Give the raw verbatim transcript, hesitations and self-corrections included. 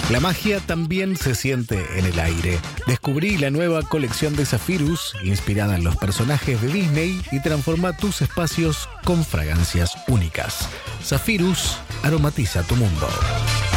La magia también se siente en el aire. Descubrí la nueva colección de Zephyrus, inspirada en los personajes de Disney, y transforma tus espacios con fragancias únicas. Zephyrus aromatiza tu mundo.